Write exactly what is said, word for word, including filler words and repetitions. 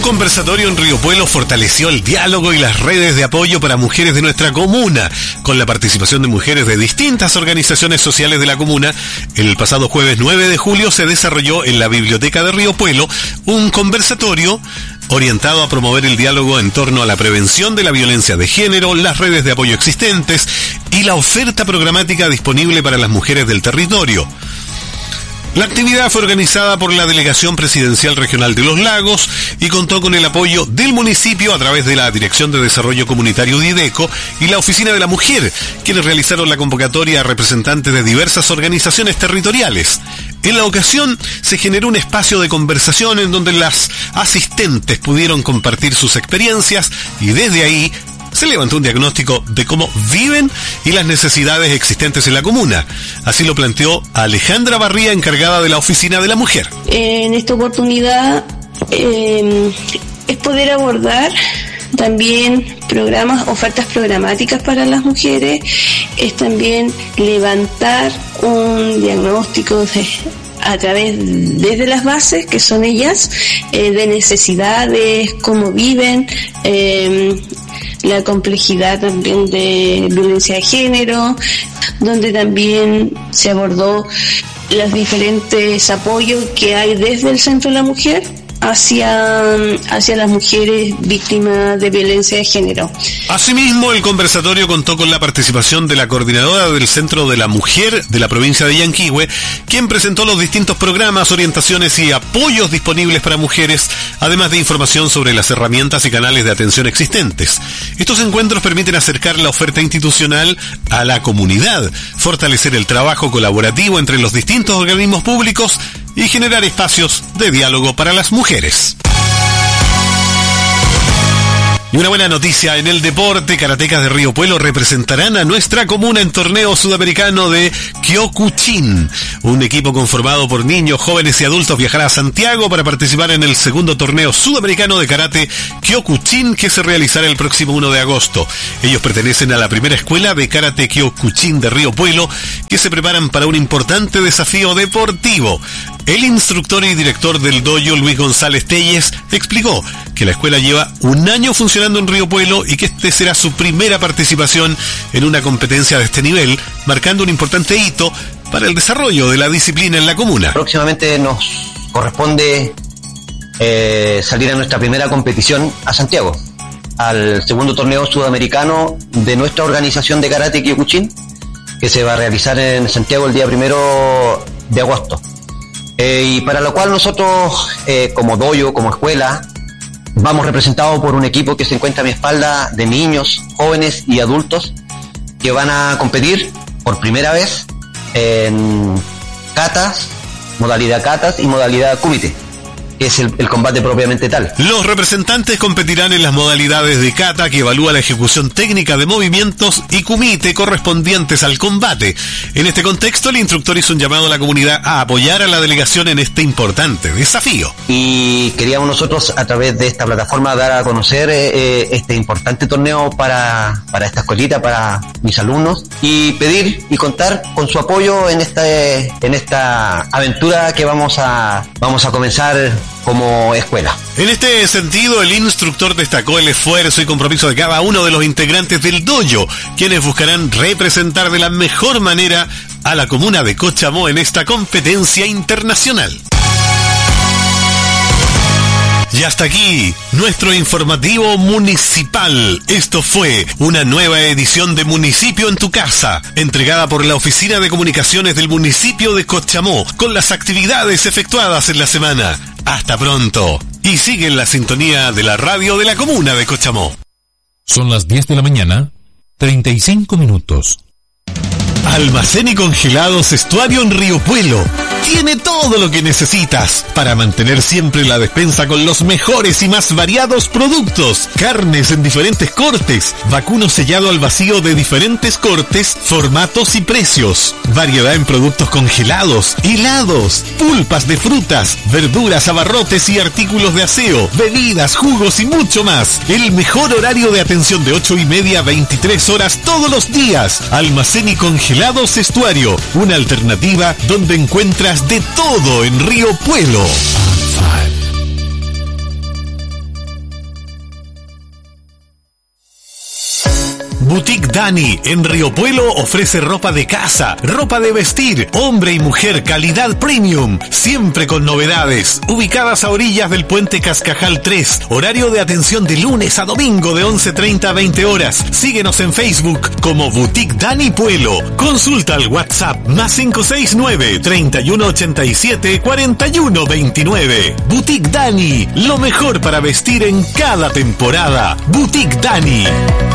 conversatorio en Río Puelo fortaleció el diálogo y las redes de apoyo para mujeres de nuestra comuna, con la participación de mujeres de distintas organizaciones sociales de la comuna. El pasado jueves nueve de julio se desarrolló en la Biblioteca de Río Puelo un conversatorio orientado a promover el diálogo en torno a la prevención de la violencia de género, las redes de apoyo existentes y la oferta programática disponible para las mujeres del territorio. La actividad fue organizada por la Delegación Presidencial Regional de los Lagos y contó con el apoyo del municipio a través de la Dirección de Desarrollo Comunitario Dideco y la Oficina de la Mujer, quienes realizaron la convocatoria a representantes de diversas organizaciones territoriales. En la ocasión se generó un espacio de conversación en donde las asistentes pudieron compartir sus experiencias y desde ahí se levantó un diagnóstico de cómo viven y las necesidades existentes en la comuna. Así lo planteó Alejandra Barría, encargada de la Oficina de la Mujer. En esta oportunidad eh, es poder abordar también programas, ofertas programáticas para las mujeres, es también levantar un diagnóstico de, a través, desde las bases, que son ellas, eh, de necesidades, cómo viven, eh, la complejidad también de violencia de género, donde también se abordó los diferentes apoyos que hay desde el Centro de la Mujer hacia, hacia las mujeres víctimas de violencia de género. Asimismo, el conversatorio contó con la participación de la coordinadora del Centro de la Mujer de la provincia de Yanquihue, quien presentó los distintos programas, orientaciones y apoyos disponibles para mujeres, además de información sobre las herramientas y canales de atención existentes. Estos encuentros permiten acercar la oferta institucional a la comunidad, fortalecer el trabajo colaborativo entre los distintos organismos públicos y generar espacios de diálogo para las mujeres. Y una buena noticia en el deporte: karatecas de Río Puelo representarán a nuestra comuna en torneo sudamericano de Kyokushin. Un equipo conformado por niños, jóvenes y adultos viajará a Santiago para participar en el segundo torneo sudamericano de karate Kyokushin, que se realizará el próximo uno de agosto. Ellos pertenecen a la primera escuela de karate Kyokushin de Río Puelo, que se preparan para un importante desafío deportivo. El instructor y director del dojo, Luis González Telles, explicó que la escuela lleva un año funcionando en Río Puelo y que este será su primera participación en una competencia de este nivel, marcando un importante hito para el desarrollo de la disciplina en la comuna. Próximamente nos corresponde eh, salir a nuestra primera competición a Santiago, al segundo torneo sudamericano de nuestra organización de karate Kyokushin, que se va a realizar en Santiago el día primero de agosto. Eh, y para lo cual nosotros, eh, como dojo, como escuela, vamos representados por un equipo que se encuentra a mi espalda de niños, jóvenes y adultos que van a competir por primera vez en katas, modalidad katas y modalidad kumite, que es el, el combate propiamente tal. Los representantes competirán en las modalidades de kata, que evalúa la ejecución técnica de movimientos, y kumite, correspondientes al combate. En este contexto, el instructor hizo un llamado a la comunidad a apoyar a la delegación en este importante desafío. Y queríamos nosotros, a través de esta plataforma, dar a conocer eh, este importante torneo para, para esta escuelita, para mis alumnos, y pedir y contar con su apoyo en esta, en esta aventura que vamos a, vamos a comenzar como escuela. En este sentido, el instructor destacó el esfuerzo y compromiso de cada uno de los integrantes del dojo, quienes buscarán representar de la mejor manera a la comuna de Cochamó en esta competencia internacional. Y hasta aquí, nuestro informativo municipal. Esto fue una nueva edición de Municipio en tu Casa, entregada por la Oficina de Comunicaciones del municipio de Cochamó, con las actividades efectuadas en la semana. Hasta pronto. Y sigue en la sintonía de la radio de la comuna de Cochamó. Son las diez de la mañana, treinta y cinco minutos. Almacén y Congelados Estuario en Río Puelo. Tiene todo lo que necesitas para mantener siempre la despensa con los mejores y más variados productos. Carnes en diferentes cortes, vacuno sellado al vacío de diferentes cortes, formatos y precios. Variedad en productos congelados, helados, pulpas de frutas, verduras, abarrotes y artículos de aseo, bebidas, jugos y mucho más. El mejor horario de atención de ocho y media a veintitrés horas todos los días. Almacén y Congelados Estuario, una alternativa donde encuentras de todo en Río Puelo. Boutique Dani en Río Puelo ofrece ropa de casa, ropa de vestir, hombre y mujer, calidad premium, siempre con novedades. Ubicadas a orillas del puente Cascajal tres, horario de atención de lunes a domingo de once treinta a veinte horas. Síguenos en Facebook como Boutique Dani Puelo. Consulta al WhatsApp más cinco seis nueve, treinta y uno ochenta y siete, cuarenta y uno veintinueve. Boutique Dani, lo mejor para vestir en cada temporada. Boutique Dani.